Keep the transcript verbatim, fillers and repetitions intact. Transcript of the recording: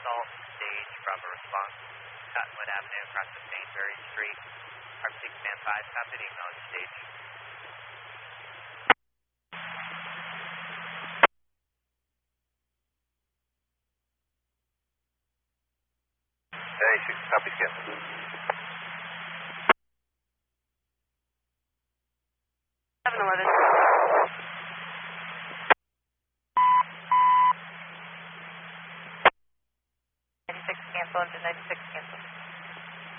Salt Stage, Bravo response. Cottonwood Avenue across the Sainsbury Street. Arm six man five, copied, acknowledge stage. Hey, six, copy scan. seven eleven. ninety-six cancel, engine ninety-six cancel.